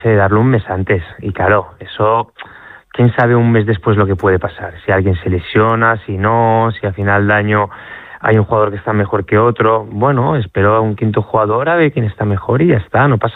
darlo un mes antes. Y claro, eso, quién sabe un mes después lo que puede pasar. Si alguien se lesiona, si no, si a final de año hay un jugador que está mejor que otro. Bueno, espero a un quinto jugador a ver quién está mejor y ya está, no pasa